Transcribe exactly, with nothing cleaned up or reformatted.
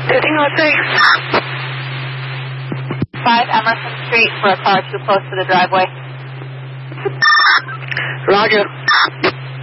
Fifteen oh six. Five Emerson Street for a car too close to the driveway. Roger.